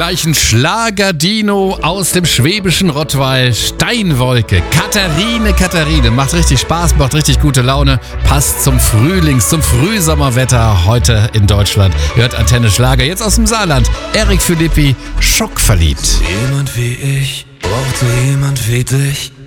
Gleich ein Schlagerdino aus dem schwäbischen Rottweil. Steinwolke. Katharine. Macht richtig Spaß, macht richtig gute Laune. Passt zum zum Frühsommerwetter heute in Deutschland. Hört Antenne Schlager jetzt aus dem Saarland. Eric Philippi, schockverliebt. Jemand wie ich, braucht so jemand wie dich.